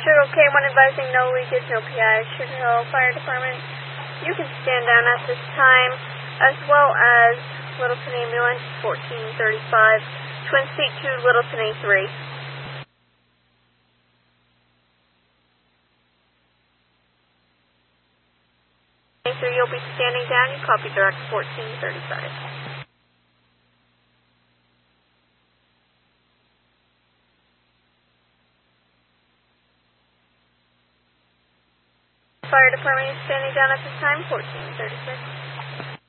Sugar K1 advising no leakage, no PI. Sugar Hill Fire Department, you can stand down at this time, as well as Littleton Ambulance 1435, Twin Seat 2, Littleton A3. A3, you'll be standing down. You copy direct 1435. Fire Department is standing down at this time, 1436.